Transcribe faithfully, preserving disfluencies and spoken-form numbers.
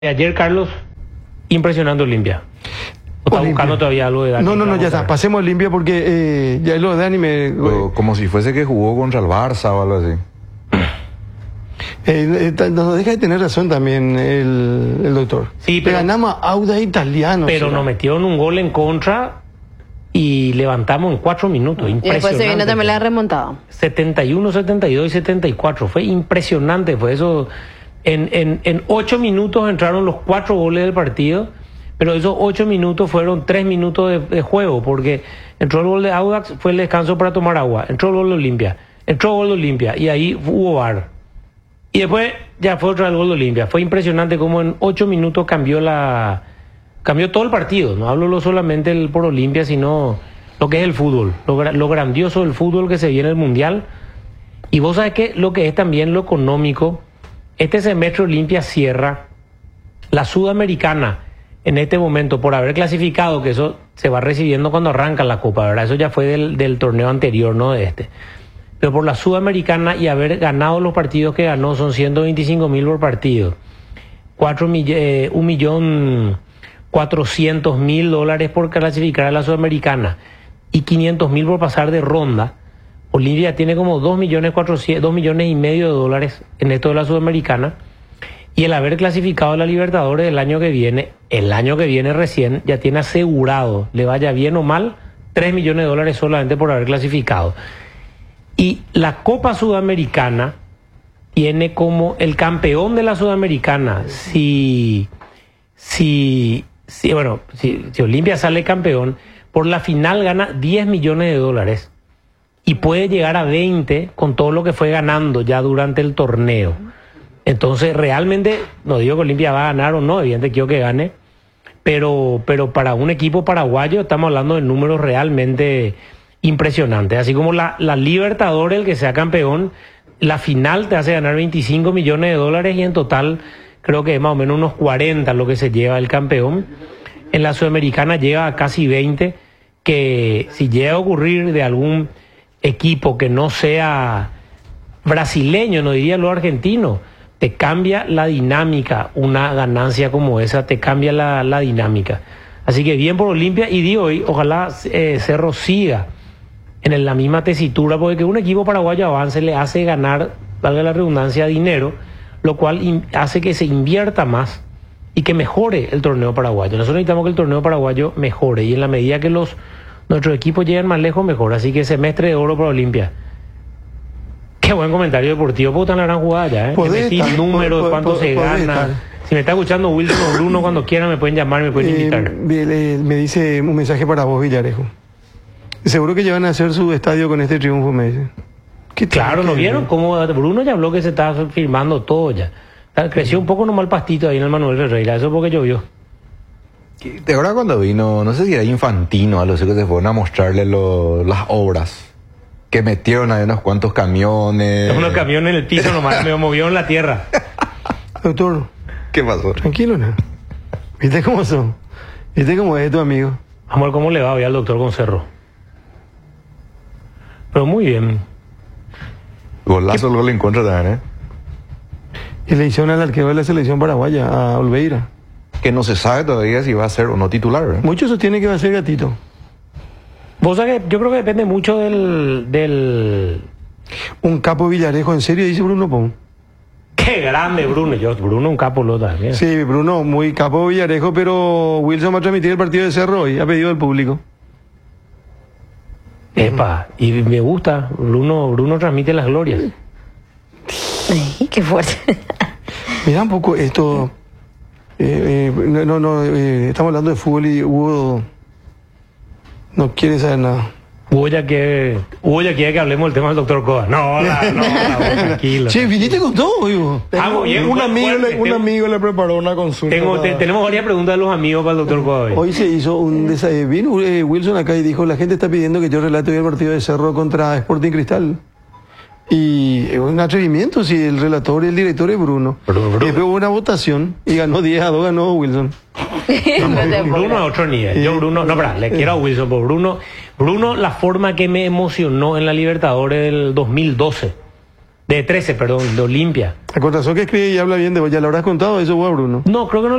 Ayer, Carlos, impresionante Olimpia. ¿O está Olimpia. buscando todavía algo de Dani? No, no, no, ya está. Pasemos a Olimpia porque eh, ya lo de Dani me... O como si fuese que jugó contra el Barça o algo así. Eh, eh, no deja de tener razón también el, el doctor. Sí, pero- Le ganamos a Audax Italiano. Pero será. nos metieron un gol en contra y levantamos en cuatro minutos. Y Impresionante. después se vino también la remontada. setenta y uno, setenta y dos y setenta y cuatro. Fue impresionante. Fue eso. En, en, en ocho minutos entraron los cuatro goles del partido, pero esos ocho minutos fueron tres minutos de, de juego, porque entró el gol de Audax, fue el descanso para tomar agua. Entró el gol de Olimpia. Entró el gol de Olimpia y ahí hubo V A R. Y después ya fue otro el gol de Olimpia. Fue impresionante cómo en ocho minutos cambió la cambió todo el partido. No hablo lo solamente el por Olimpia, sino lo que es el fútbol, lo, gra- lo grandioso del fútbol que se viene el Mundial. Y vos sabés que lo que es también lo económico, este semestre Olimpia cierra la Sudamericana en este momento por haber clasificado, que eso se va recibiendo cuando arranca la Copa, ¿verdad? Eso ya fue del, del torneo anterior, no de este. Pero por la Sudamericana y haber ganado los partidos que ganó, son ciento veinticinco mil por partido. Cuatro mill- eh, un millón cuatrocientos mil dólares por clasificar a la Sudamericana y quinientos mil por pasar de ronda. Olimpia tiene como dos millones cuatrocientos, dos millones y medio de dólares en esto de la Sudamericana. Y el haber clasificado a la Libertadores el año que viene, el año que viene recién, ya tiene asegurado, le vaya bien o mal, tres millones de dólares solamente por haber clasificado. Y la Copa Sudamericana tiene como el campeón de la Sudamericana, si, si, si bueno, si, si Olimpia sale campeón, por la final gana diez millones de dólares y puede llegar a veinte con todo lo que fue ganando ya durante el torneo. Entonces, realmente, no digo que Olimpia va a ganar o no, evidentemente quiero que gane, pero, pero para un equipo paraguayo estamos hablando de números realmente impresionantes. Así como la, la Libertadores, el que sea campeón, la final te hace ganar veinticinco millones de dólares y en total creo que es más o menos unos cuarenta lo que se lleva el campeón. En la Sudamericana llega a casi veinte, que si llega a ocurrir de algún equipo que no sea brasileño, no diría lo argentino, te cambia la dinámica, una ganancia como esa, te cambia la, la dinámica. Así que bien por Olimpia, y digo hoy, ojalá eh, Cerro siga en la misma tesitura, porque que un equipo paraguayo avance le hace ganar, valga la redundancia, dinero, lo cual in, hace que se invierta más y que mejore el torneo paraguayo. Nosotros necesitamos que el torneo paraguayo mejore, y en la medida que los nuestros equipos lleguen más lejos, mejor. Así que semestre de oro para Olimpia. Qué buen comentario deportivo, puta la gran jugada ya, ¿eh? Podés Que metí estar, números, pod- cuánto pod- se podés gana. estar. Si me está escuchando Wilson o Bruno, cuando quieran me pueden llamar, me pueden Eh, invitar. me, le- me dice un mensaje para vos, Villarejo. Seguro que ya van a hacer su estadio con este triunfo, me dice. ¿Qué Claro, tal? ¿no vieron cómo Bruno ya habló que se estaba firmando todo ya? Creció un poco nomás el pastito ahí en el Manuel Ferreira, eso porque llovió. De ahora cuando vino, no sé si era Infantino, a los que se fueron a mostrarle lo- las obras. Que metieron ahí unos cuantos camiones. Unos camiones en el piso nomás, me movieron la tierra. Doctor, ¿Qué pasó? tranquilo, ¿no? ¿Viste cómo son? ¿Viste cómo es tu amigo? Vamos a ver cómo le va hoy al doctor Concerro. Pero muy bien. Golazo el gol en contra también, ¿eh? Y le hicieron al arquero de la selección paraguaya, a Olveira. Que no se sabe todavía si va a ser o no titular, ¿verdad? Muchos sostienen que va a ser Gatito. Vos sabés que yo creo que depende mucho del... del... Un capo Villarejo, en serio, dice Bruno Pon. Qué grande Bruno. Yo, Bruno un capo lo también. Sí, Bruno, muy capo Villarejo, pero Wilson va a transmitir el partido de Cerro hoy, a pedido del público. Epa, y me gusta. Bruno, Bruno transmite las glorias. Ay, qué fuerte. Mira un poco esto. eh, eh, no, no, no, eh, estamos hablando de fútbol y Hugo no quiere saber nada. Hugo ya quiere, Hugo ya quiere que hablemos del tema del doctor Coa. No, la, no, la, vos, tranquilo. Che, viniste con todo, Hugo. Ah, bien, un, fue amigo fuerte. le, un Tengo- amigo le preparó una consulta. Tengo, te- para- tenemos varias preguntas de los amigos para el doctor Coa hoy. Hoy se hizo un desayuno. Vino eh, Wilson acá y dijo: la gente está pidiendo que yo relate hoy el partido de Cerro contra Sporting Cristal. Y es un atrevimiento si el relator y el director es Bruno. Pero, Bruno- Y después hubo una votación y ganó diez a dos, ganó Wilson. Bruno a otro nivel. Yo Bruno, no, espera, le quiero a Wilson, pero Bruno, Bruno, la forma que me emocionó en la Libertadores del dos mil doce, De trece, perdón, de Olimpia. A contrazón que escribe y habla bien de vos, ¿ya lo habrás contado eso vos, Bruno? No, creo que no